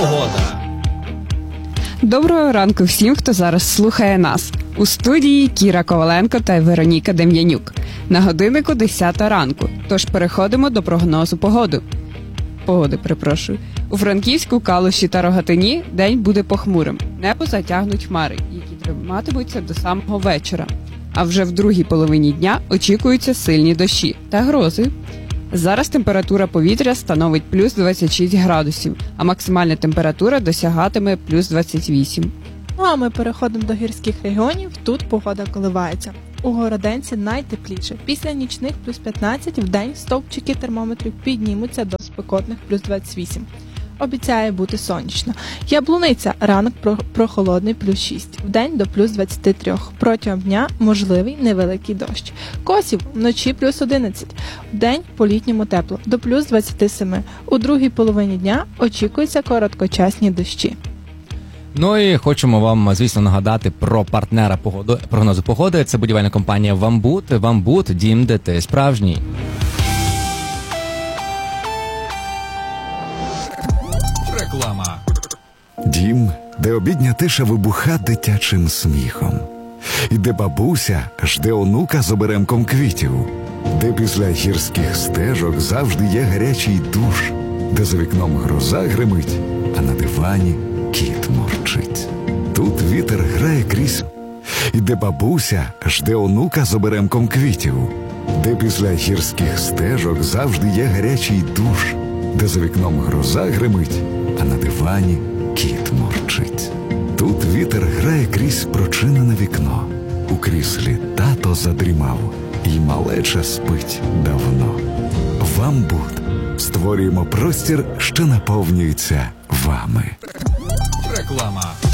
Погода. Доброго ранку всім, хто зараз слухає нас. У студії Кіра Коваленко та Вероніка Дем'янюк. На годиннику 10 ранку, тож переходимо до прогнозу погоди. У Франківську, Калуші та Рогатині день буде похмурим. Небо затягнуть хмари, які триматимуться до самого вечора. А вже в другій половині дня очікуються сильні дощі та грози. Зараз температура повітря становить плюс 26 градусів, а максимальна температура досягатиме плюс 28. Ну а ми переходимо до гірських регіонів, тут погода коливається. У Городенці найтепліше. Після нічних плюс 15, вдень стовпчики термометрів піднімуться до спекотних плюс 28. Обіцяє бути сонячно. Яблуниця ранок прохолодний плюс 6, вдень до плюс 23. Протягом дня можливий невеликий дощ. Косів вночі плюс 11, вдень по-літньому тепло до плюс 27. У другій половині дня очікуються короткочасні дощі. Ну і хочемо вам, звісно, нагадати про партнера прогнозу погоди. Це будівельна компанія «Вамбут». «Вамбут» – дім, де ти справжній. Реклама. Дім, де обідня тиша вибуха дитячим сміхом. І де бабуся жде онука з оберемком квітів. Де після гірських стежок завжди є гарячий душ. Де за вікном гроза гримить, а на дивані кіт мурчить. Тут вітер грає крізь. І де бабуся жде онука з оберемком квітів. Де після гірських стежок завжди є гарячий душ. Де за вікном гроза гримить, а на дивані кіт мурчить. Тут вітер грає крізь прочинене вікно. У кріслі тато задрімав, і малеча спить давно. «Вамбут» – створюємо простір, що наповнюється вами. Реклама.